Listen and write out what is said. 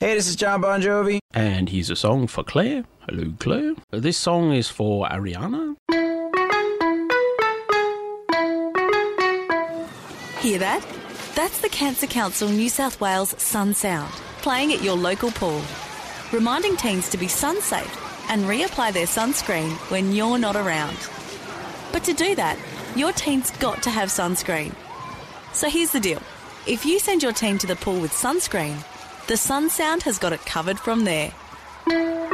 Hey, this is John Bon Jovi. And here's a song for Claire. Hello, Claire. This song is for Ariana. Hear that? That's the Cancer Council New South Wales Sun Sound, playing at your local pool, reminding teens to be sun safe and reapply their sunscreen when you're not around. But to do that, your teen's got to have sunscreen. So here's the deal. If you send your teen to the pool with sunscreen, the Sun Sound has got it covered from there.